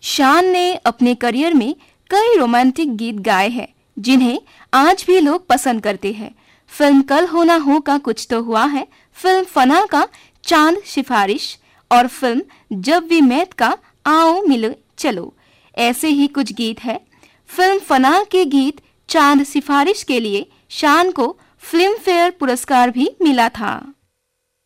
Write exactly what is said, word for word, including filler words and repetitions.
शान ने अपने करियर में कई रोमांटिक गीत गाए हैं जिन्हें आज भी लोग पसंद करते हैं। फिल्म कल हो ना हो का कुछ तो हुआ है, फिल्म फना का चांद सिफारिश और फिल्म जब वी मेट का आओ मिलो चलो ऐसे ही कुछ गीत है। फिल्म फना के गीत चांद सिफारिश के लिए शान को फिल्म फेयर पुरस्कार भी मिला था।